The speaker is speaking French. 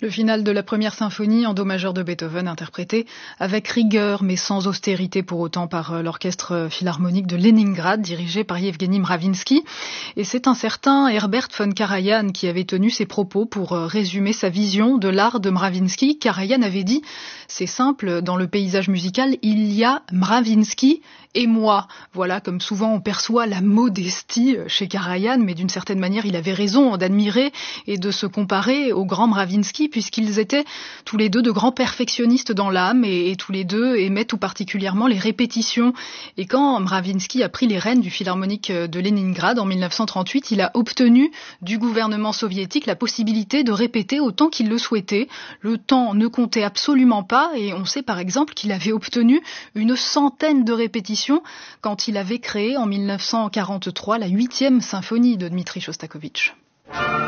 Le final de la première symphonie en do majeur de Beethoven, interprété avec rigueur mais sans austérité pour autant par l'orchestre philharmonique de Leningrad, dirigé par Yevgeny Mravinsky. Et c'est un certain Herbert von Karajan qui avait tenu ces propos pour résumer sa vision de l'art de Mravinsky. Karajan avait dit « C'est simple, dans le paysage musical, il y a Mravinsky et moi ». Voilà, comme souvent on perçoit la modestie chez Karajan, mais d'une certaine manière il avait raison d'admirer et de se comparer au grand Mravinsky, puisqu'ils étaient tous les deux de grands perfectionnistes dans l'âme et tous les deux aimaient tout particulièrement les répétitions. Et quand Mravinsky a pris les rênes du Philharmonique de Leningrad en 1938, il a obtenu du gouvernement soviétique la possibilité de répéter autant qu'il le souhaitait. Le temps ne comptait absolument pas et on sait par exemple qu'il avait obtenu une centaine de répétitions quand il avait créé en 1943 la 8e symphonie de Dmitri Shostakovich.